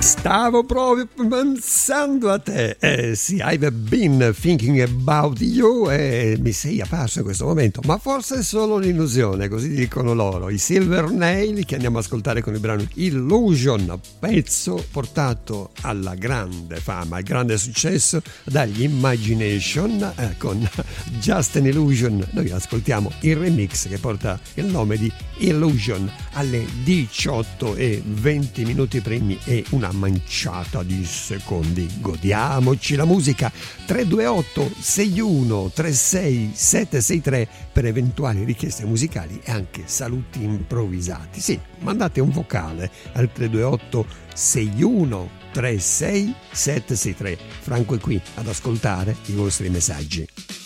Stavo proprio pensando a te. Sì, I've been thinking about you e mi sei apparso in questo momento, ma forse è solo un'illusione, così dicono loro. I Silver Nail, che andiamo ad ascoltare con il brano Illusion, pezzo portato alla grande fama, al grande successo dagli Imagination, con Just an Illusion. Noi ascoltiamo il remix che porta il nome di Illusion alle 18:20 primi e una manciata di secondi. Godiamoci la musica. 328 61 36 763 per eventuali richieste musicali e anche saluti improvvisati. Sì, mandate un vocale al 328 61 36 763. Franco è qui ad ascoltare i vostri messaggi.